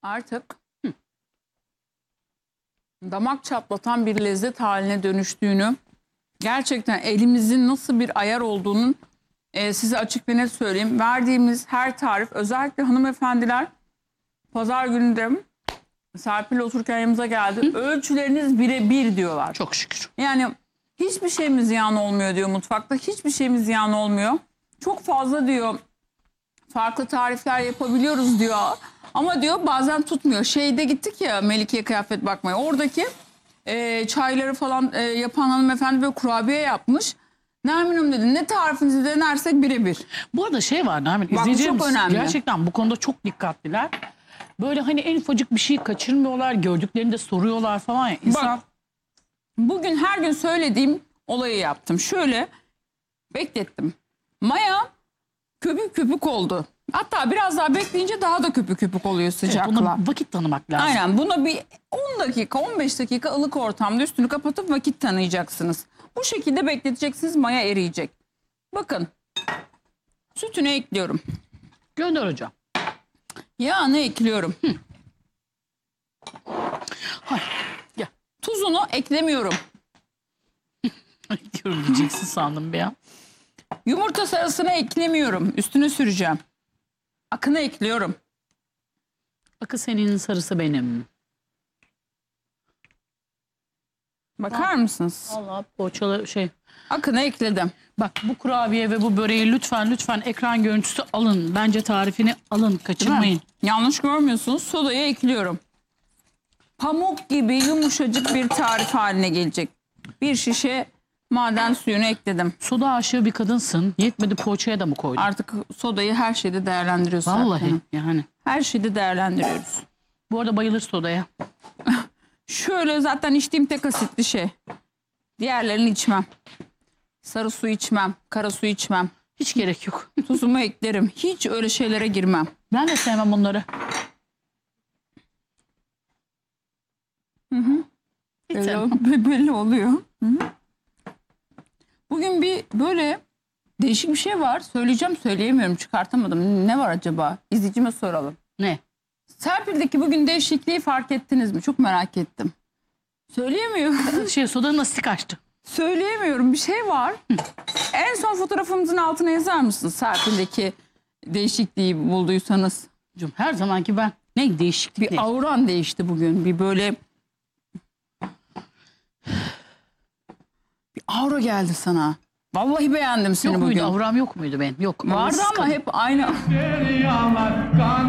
artık damak çatlatan bir lezzet haline dönüştüğünü, gerçekten elimizin nasıl bir ayar olduğunun size açık ve net söyleyeyim. Verdiğimiz her tarif, özellikle hanımefendiler pazar günü de Serpil otururken yanımıza geldi. Ölçüleriniz birebir diyorlar. Çok şükür. Yani hiçbir şeyimiz ziyan olmuyor diyor mutfakta. Hiçbir şeyimiz ziyan olmuyor. Çok fazla diyor farklı tarifler yapabiliyoruz diyor. Ama diyor bazen tutmuyor. Şeyde gittik ya Melike'ye kıyafet bakmaya. Oradaki çayları falan yapan hanımefendi böyle kurabiye yapmış. Nermin'im dedi, ne tarifinizi denersek birebir. Bu arada şey var Nermin, Bak, izleyicilerimiz çok önemli. gerçekten bu konuda çok dikkatliler. Böyle hani en ufacık bir şey kaçırmıyorlar, gördüklerinde soruyorlar falan ya. İnsan... Bak, bugün her gün söylediğim olayı yaptım. Şöyle beklettim. Maya köpük köpük oldu. Hatta biraz daha bekleyince daha da köpük köpük oluyor sıcakla. Evet, buna vakit tanımak lazım. Aynen, buna bir 10 dakika 15 dakika ılık ortamda üstünü kapatıp vakit tanıyacaksınız. Bu şekilde bekleteceksiniz, maya eriyecek. Bakın, sütünü ekliyorum. Gönder hocam. Yağını ekliyorum. Hay, gel. Tuzunu eklemiyorum. Diyorum diyeceksin sandım bir an. Yumurta sarısını eklemiyorum. Üstüne süreceğim. Akını ekliyorum. Akı senin, sarısı benim. Bakar mısınız? Allah poğaçalı şey. Akını ekledim. Bak, bu kurabiye ve bu böreği lütfen ekran görüntüsü alın. Bence tarifini alın, kaçırmayın. Yanlış görmüyorsunuz. Sodayı ekliyorum. Pamuk gibi yumuşacık bir tarif haline gelecek. Bir şişe maden suyunu ekledim. Soda aşığı bir kadınsın. Yetmedi, poğaçaya da mı koydun? Artık sodayı her şeyde değerlendiriyoruz. Vallahi yani. Her şeyde değerlendiriyoruz. Bu arada bayılır sodaya. Şöyle zaten içtiğim tek asitli şey. Diğerlerini içmem. Sarı su içmem. Kara su içmem. Hiç gerek yok. Tuzumu eklerim. Hiç öyle şeylere girmem. Ben de sevmem onları. Hiç sevmem. Belli oluyor. Hı hı. Bugün bir böyle değişik bir şey var. Söyleyeceğim, söyleyemiyorum, çıkartamadım. Ne var acaba? İzleyicime soralım. Ne? Serpil'deki bugün değişikliği fark ettiniz mi? Çok merak ettim. Söyleyemiyorum. Sodanın lastik kaçtı. Söyleyemiyorum. Bir şey var. En son fotoğrafımızın altına yazar mısınız? Serpil'deki değişikliği bulduysanız. Her zamanki ben. Ne değişiklik? Bir auran değişti bugün. Bir böyle bir aura geldi sana. Vallahi beğendim seni yok bugün. muydu? Avram yok muydu benim? Yok. Vardı ama hep aynı.